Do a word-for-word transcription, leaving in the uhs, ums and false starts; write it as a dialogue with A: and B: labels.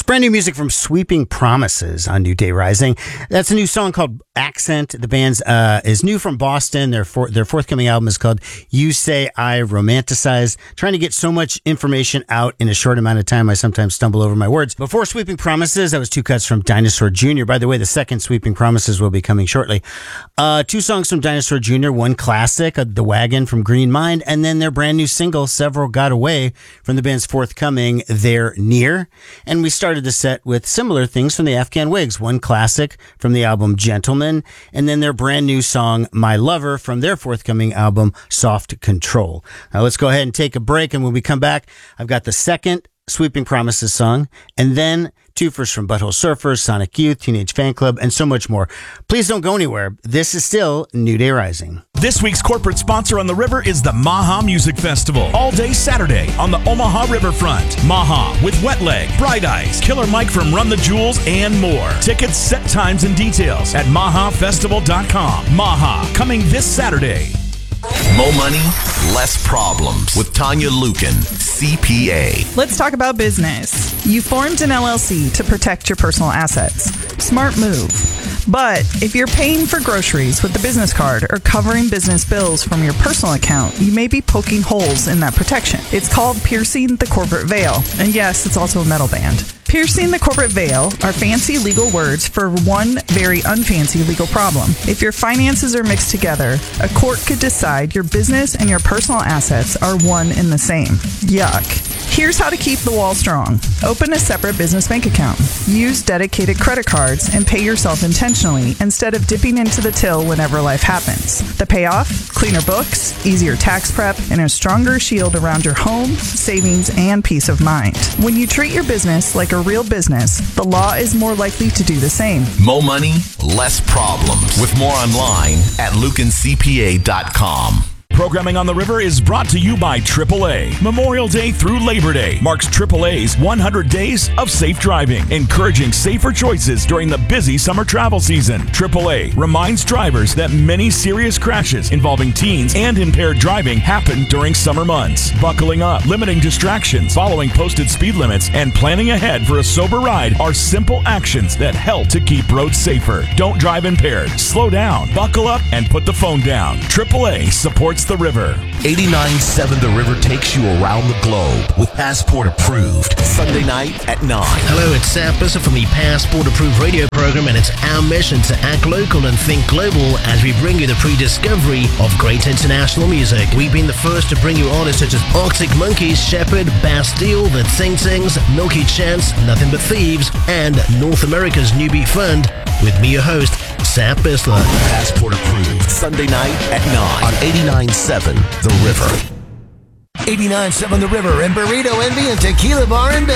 A: Brand new music from Sweeping Promises on New Day Rising. That's a new song called Accent. The band's uh, is new from Boston. Their for, their forthcoming album is called You Say I Romanticize. Trying to get so much information out in a short amount of time, I sometimes stumble over my words. Before Sweeping Promises, that was two cuts from Dinosaur Junior By the way, the second Sweeping Promises will be coming shortly. Uh, two songs from Dinosaur Junior One classic, uh, The Wagon from Green Mind, and then their brand new single, Several Got Away, from the band's forthcoming They're Near. And we started the set with similar things from the Afghan Wigs, one classic from the album Gentleman, and then their brand new song My Lover from their forthcoming album Soft Control. Now let's go ahead and take a break, and when we come back, I've got the second Sweeping Promises song, and then two first from Butthole Surfers, Sonic Youth, Teenage Fan Club, and so much more. Please don't go anywhere. This is still New Day Rising.
B: This week's corporate sponsor on the river is the Maha Music Festival. All day Saturday on the Omaha Riverfront. Maha with Wet Leg, Bright Eyes, Killer Mike from Run the Jewels, and more. Tickets, set times, and details at maha festival dot com. Maha, coming this Saturday.
C: More money, less problems with Tanya Lukin, C P A.
D: Let's talk about business. You formed an L L C to protect your personal assets. Smart move. But if you're paying for groceries with the business card or covering business bills from your personal account, you may be poking holes in that protection. It's called piercing the corporate veil. And yes, it's also a metal band. Piercing the corporate veil are fancy legal words for one very unfancy legal problem. If your finances are mixed together, a court could decide your business and your personal assets are one and the same. Yuck. Here's how to keep the wall strong. Open a separate business bank account. Use dedicated credit cards and pay yourself intentionally instead of dipping into the till whenever life happens. The payoff? Cleaner books, easier tax prep, and a stronger shield around your home, savings, and peace of mind. When you treat your business like a real business, the law is more likely to do the same.
C: More money, less problems. With more online at lukin c p a dot com.
B: Programming on the River is brought to you by triple A. Memorial Day through Labor Day marks triple A's one hundred days of safe driving, encouraging safer choices during the busy summer travel season. triple A reminds drivers that many serious crashes involving teens and impaired driving happen during summer months. Buckling up, limiting distractions, following posted speed limits, and planning ahead for a sober ride are simple actions that help to keep roads safer. Don't drive impaired. Slow down, buckle up, and put the phone down. triple A supports the river.
C: eighty-nine point seven The River takes you around the globe with Passport Approved. Sunday night at nine.
E: Hello, it's Sam Busser from the Passport Approved radio program, and it's our mission to act local and think global as we bring you the pre-discovery of great international music. We've been the first to bring you artists such as Arctic Monkeys, Shepherd, Bastille, The Ting Tings, Milky Chance, Nothing But Thieves, and North America's New Beat Fund. With me, your host, Sam Bissler.
C: Passport Approved. Sunday night at nine on eighty-nine point seven The River.
F: eighty-nine point seven The River and Burrito Envy and Tequila Bar and Bed.